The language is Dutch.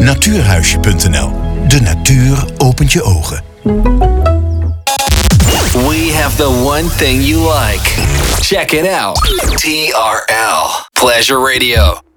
Natuurhuisje.nl. De natuur opent je ogen. We have the one thing you like. Check it out. TRL Pleasure Radio.